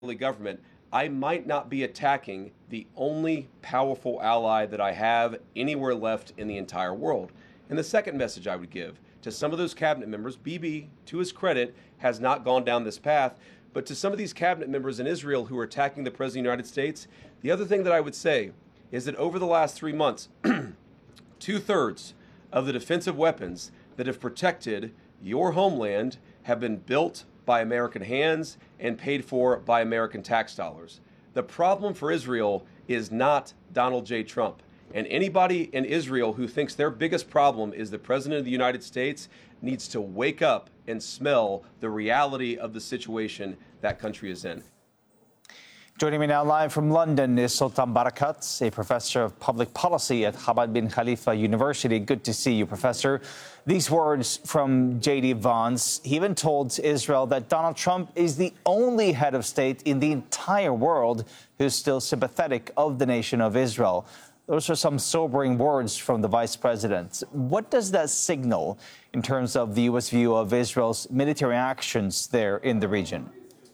government, I might not be attacking the only powerful ally that I have anywhere left in the entire world. And the second message I would give to some of those cabinet members, Bibi, to his credit, has not gone down this path, but to some of these cabinet members in Israel who are attacking the President of the United States, the other thing that I would say is that over the last 3 months, 2/3 of the defensive weapons that have protected your homeland have been built by American hands and paid for by American tax dollars. The problem for Israel is not Donald J. Trump. And anybody in Israel who thinks their biggest problem is the President of the United States needs to wake up and smell the reality of the situation that country is in. Joining me now live from London is Sultan Barakat, a professor of public policy at Hamad bin Khalifa University. Good to see you, Professor. These words from J.D. Vance. He even told Israel that Donald Trump is the only head of state in the entire world who's still sympathetic of the nation of Israel. Those are some sobering words from the vice president. What does that signal in terms of the U.S. view of Israel's military actions there in the region?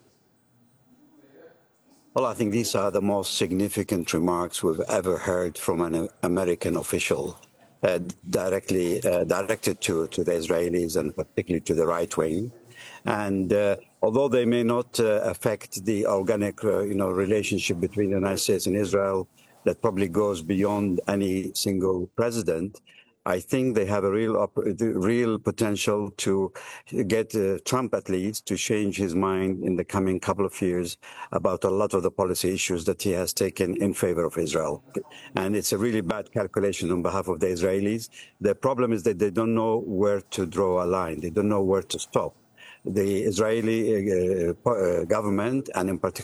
Well, I think these are the most significant remarks we've ever heard from an American official, directed to the Israelis and particularly to the right wing. And although they may not affect the organic, relationship between the United States and Israel, that probably goes beyond any single president, I think they have a real potential to get Trump, at least, to change his mind in the coming couple of years about a lot of the policy issues that he has taken in favor of Israel. And it's a really bad calculation on behalf of the Israelis. The problem is that they don't know where to draw a line. They don't know where to stop. The Israeli government, and in particular